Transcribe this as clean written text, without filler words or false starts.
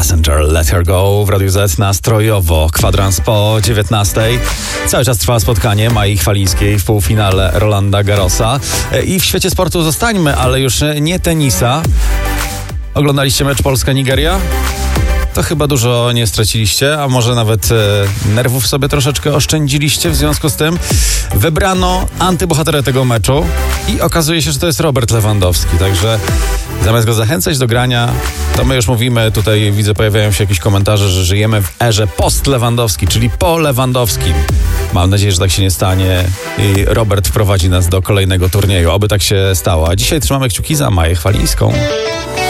Passenger, Let Her Go w Radiu Z nastrojowo. Kwadrans po 19. Cały czas trwa spotkanie Mai Chwalińskiej w półfinale Rolanda Garrosa. I w świecie sportu zostańmy, ale już nie tenisa. Oglądaliście mecz Polska-Nigeria? To chyba dużo nie straciliście, a może nawet nerwów sobie troszeczkę oszczędziliście. W związku z tym wybrano antybohaterę tego meczu i okazuje się, że to jest Robert Lewandowski. Także zamiast go zachęcać do grania, to my już mówimy, tutaj widzę, pojawiają się jakieś komentarze, że żyjemy w erze post-Lewandowski, czyli po Lewandowskim. Mam nadzieję, że tak się nie stanie i Robert wprowadzi nas do kolejnego turnieju. Oby tak się stało. A dzisiaj trzymamy kciuki za Maję Chwalińską.